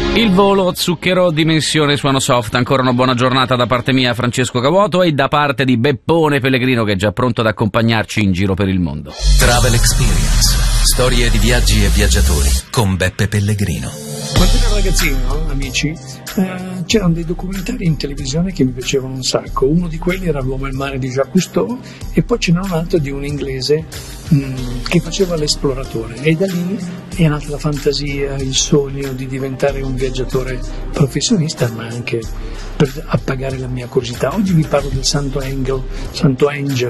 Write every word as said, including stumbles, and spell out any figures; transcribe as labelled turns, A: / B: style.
A: Il volo zucchero dimensione Suono Soft. Ancora una buona giornata da parte mia, Francesco Cavuoto, e da parte di Beppone Pellegrino, che è già pronto ad accompagnarci in giro per il mondo.
B: Travel Experience, storie di viaggi e viaggiatori con Beppe Pellegrino.
C: Quando ero ragazzino, amici, eh, c'erano dei documentari in televisione che mi piacevano un sacco. Uno di quelli era L'uomo e il mare di Jacques Cousteau, e poi ce n'era un altro di un inglese mh, che faceva l'esploratore, e da lì è nata la fantasia, il sogno di diventare un viaggiatore professionista, ma anche per appagare la mia curiosità. Oggi vi parlo del Santo Angel, Santo Angel